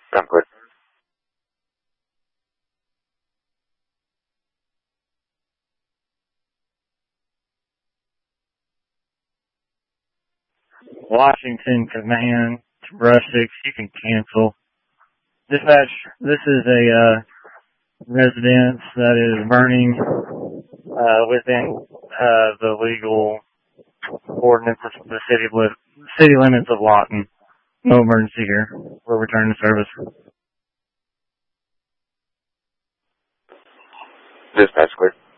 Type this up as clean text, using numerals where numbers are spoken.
I'm good. Washington Command, Rustics, you can cancel. Dispatch, this is a residence that is burning within the legal ordinances of the city limits of Lawton. No emergency here. We're returning to service. Dispatch clear.